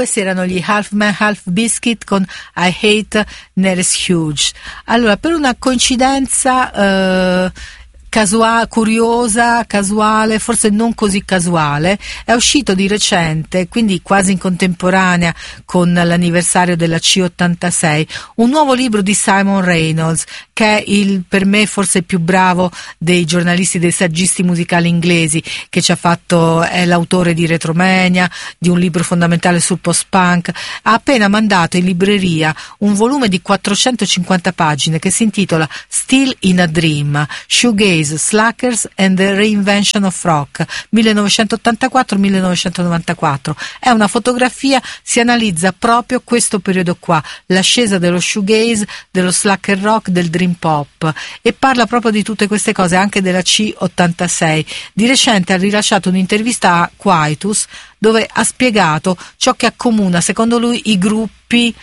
questi erano gli Half Man Half Biscuit con I Hate Neres Huge. Allora, per una coincidenza curiosa, casuale, forse non così casuale, è uscito di recente, quindi quasi in contemporanea con l'anniversario della C86, un nuovo libro di Simon Reynolds, che è per me forse il più bravo dei giornalisti, dei saggisti musicali inglesi, che ci ha fatto, è l'autore di Retromania, di un libro fondamentale sul post-punk. Ha appena mandato in libreria un volume di 450 pagine che si intitola Still in a Dream, Shoegaze, Slackers and the Reinvention of Rock 1984-1994. È una fotografia, si analizza proprio questo periodo qua, l'ascesa dello shoegaze, dello slacker rock, del dream pop, e parla proprio di tutte queste cose, anche della C86. Di recente ha rilasciato un'intervista a Quietus dove ha spiegato ciò che accomuna secondo lui i gruppi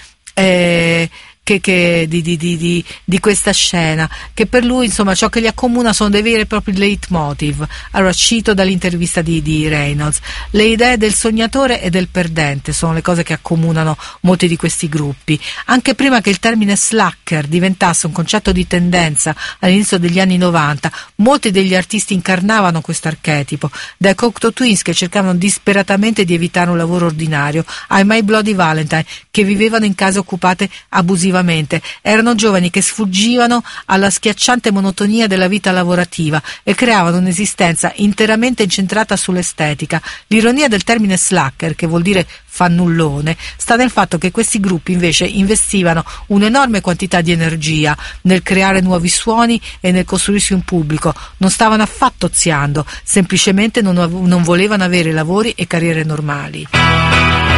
di questa scena, che per lui insomma ciò che li accomuna sono dei veri e propri leitmotiv. Allora cito dall'intervista di Reynolds: le idee del sognatore e del perdente sono le cose che accomunano molti di questi gruppi. Anche prima che il termine slacker diventasse un concetto di tendenza all'inizio degli anni 90, molti degli artisti incarnavano questo archetipo, dai Cocteau Twins che cercavano disperatamente di evitare un lavoro ordinario, ai My Bloody Valentine che vivevano in case occupate abusivamente. Erano giovani che sfuggivano alla schiacciante monotonia della vita lavorativa e creavano un'esistenza interamente incentrata sull'estetica. L'ironia del termine slacker, che vuol dire fannullone, sta nel fatto che questi gruppi invece investivano un'enorme quantità di energia nel creare nuovi suoni e nel costruirsi un pubblico. Non stavano affatto oziando, semplicemente non volevano avere lavori e carriere normali.